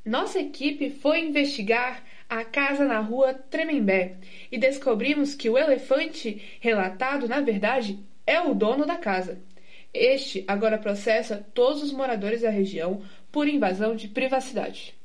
Nossa equipe foi investigar a casa na rua Tremembé e descobrimos que o elefante relatado, na verdade, é o dono da casa. Este agora processa todos os moradores da região por invasão de privacidade.